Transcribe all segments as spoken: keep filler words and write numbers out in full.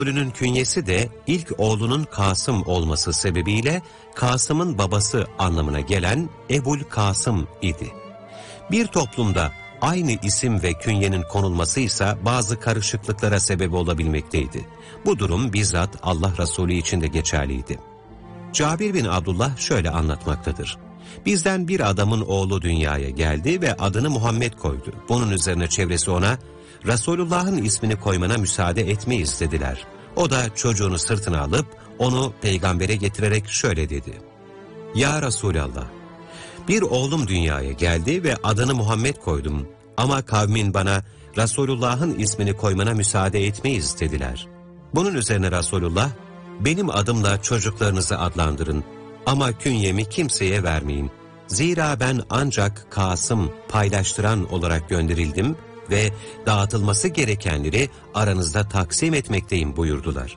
Resulünün künyesi de ilk oğlunun Kasım olması sebebiyle Kasım'ın babası anlamına gelen Ebul Kasım idi. Bir toplumda aynı isim ve künyenin konulması ise bazı karışıklıklara sebep olabilmekteydi. Bu durum bizzat Allah Resulü için de geçerliydi. Cabir bin Abdullah şöyle anlatmaktadır. Bizden bir adamın oğlu dünyaya geldi ve adını Muhammed koydu. Bunun üzerine çevresi ona, Resulullah'ın ismini koymana müsaade etmeyiz dediler. O da çocuğunu sırtına alıp onu peygambere getirerek şöyle dedi. Ya Resulallah, bir oğlum dünyaya geldi ve adını Muhammed koydum. Ama kavmin bana Resulullah'ın ismini koymana müsaade etmeyiz dediler. Bunun üzerine Resulullah, benim adımla çocuklarınızı adlandırın ama künyemi kimseye vermeyin. Zira ben ancak Kasım, paylaştıran olarak gönderildim ve dağıtılması gerekenleri aranızda taksim etmekteyim buyurdular.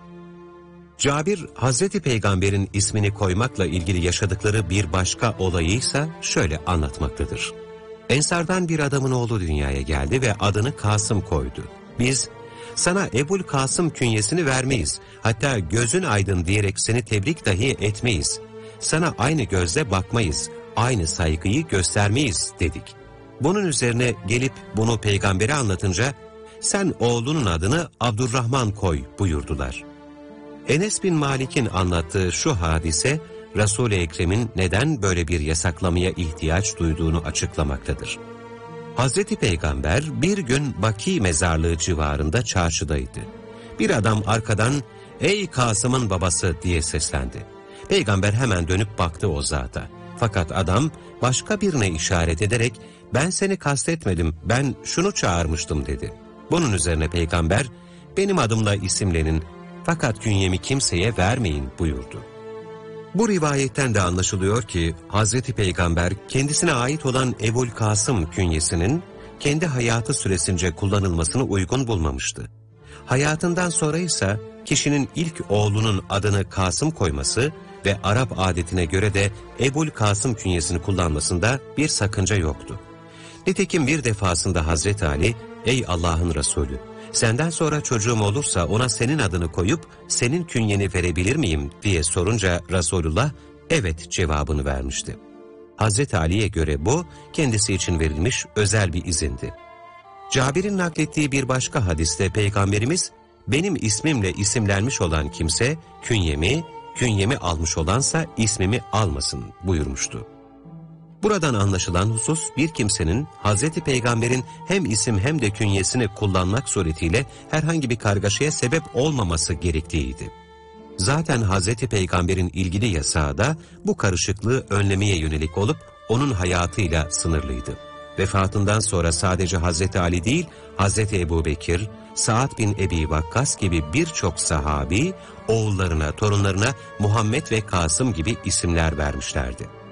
Cabir, Hazreti Peygamber'in ismini koymakla ilgili yaşadıkları bir başka olayıysa şöyle anlatmaktadır. Ensardan bir adamın oğlu dünyaya geldi ve adını Kasım koydu. Biz, sana Ebul Kasım künyesini vermeyiz, hatta gözün aydın diyerek seni tebrik dahi etmeyiz. Sana aynı gözle bakmayız, aynı saygıyı göstermeyiz dedik. Bunun üzerine gelip bunu peygambere anlatınca, sen oğlunun adını Abdurrahman koy buyurdular. Enes bin Malik'in anlattığı şu hadise, Resul-i Ekrem'in neden böyle bir yasaklamaya ihtiyaç duyduğunu açıklamaktadır. Hazreti Peygamber bir gün Baki mezarlığı civarında çarşıdaydı. Bir adam arkadan, ''Ey Kasım'ın babası'' diye seslendi. Peygamber hemen dönüp baktı o zata. Fakat adam başka birine işaret ederek, ''Ben seni kastetmedim, ben şunu çağırmıştım'' dedi. Bunun üzerine Peygamber, ''Benim adımla isimlenin, fakat künyemi kimseye vermeyin'' buyurdu. Bu rivayetten de anlaşılıyor ki Hazreti Peygamber kendisine ait olan Ebul Kasım künyesinin kendi hayatı süresince kullanılmasını uygun bulmamıştı. Hayatından sonra ise kişinin ilk oğlunun adını Kasım koyması ve Arap adetine göre de Ebul Kasım künyesini kullanmasında bir sakınca yoktu. Nitekim bir defasında Hazreti Ali, ''Ey Allah'ın Resulü, senden sonra çocuğum olursa ona senin adını koyup senin künyeni verebilir miyim?'' diye sorunca Resulullah, ''Evet'' cevabını vermişti. Hazreti Ali'ye göre bu kendisi için verilmiş özel bir izindi. Cabir'in naklettiği bir başka hadiste Peygamberimiz, ''Benim ismimle isimlenmiş olan kimse künyemi, künyemi almış olansa ismimi almasın'' buyurmuştu. Buradan anlaşılan husus bir kimsenin Hazreti Peygamber'in hem isim hem de künyesini kullanmak suretiyle herhangi bir kargaşaya sebep olmaması gerektiğiydi. Zaten Hazreti Peygamber'in ilgili yasağı da bu karışıklığı önlemeye yönelik olup onun hayatıyla sınırlıydı. Vefatından sonra sadece Hazreti Ali değil, Hazreti Ebubekir, Sa'd bin Ebi Vakkas gibi birçok sahabi oğullarına, torunlarına Muhammed ve Kasım gibi isimler vermişlerdi.